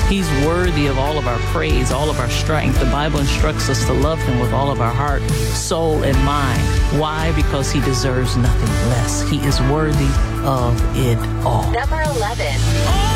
He's worthy of all of our praise, all of our strength. The Bible instructs us to love him with all of our heart, soul, and mind. Why? Because he deserves nothing less. He is worthy of it all. Number 11.